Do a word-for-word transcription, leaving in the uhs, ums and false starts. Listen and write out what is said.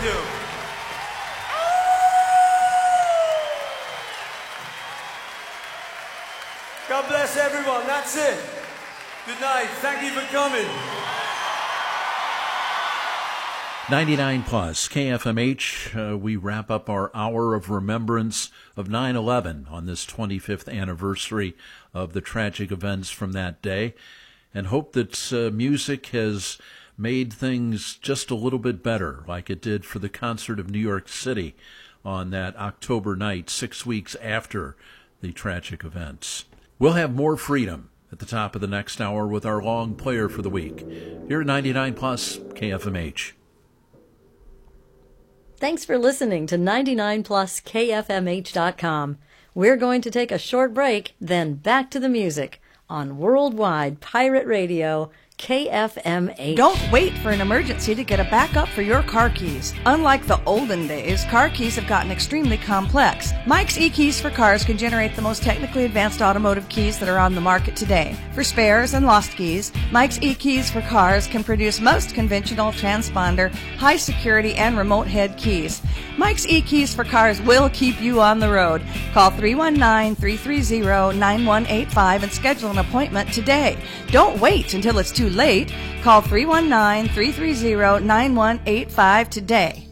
you. God bless everyone. That's it. Good night. Thank you for coming. ninety-nine plus K F M H. Uh, we wrap up our hour of remembrance of nine eleven on this twenty-fifth anniversary of the tragic events from that day, and hope that uh, music has made things just a little bit better, like it did for the concert of New York City on that October night, six weeks after the tragic events. We'll have more freedom at the top of the next hour with our long player for the week. Here at ninety-nine plus K F M H. Thanks for listening to ninety-nine plus K F M H dot com. We're going to take a short break, then back to the music on Worldwide Pirate Radio, K F M H. Don't wait for an emergency to get a backup for your car keys. Unlike the olden days, car keys have gotten extremely complex. Mike's eKeys for Cars can generate the most technically advanced automotive keys that are on the market today. For spares and lost keys, Mike's eKeys for Cars can produce most conventional transponder, high security, and remote head keys. Mike's eKeys for Cars will keep you on the road. Call three one nine, three three zero, nine one eight five and schedule an appointment today. Don't wait until it's too late. Call three one nine, three three zero, nine one eight five today.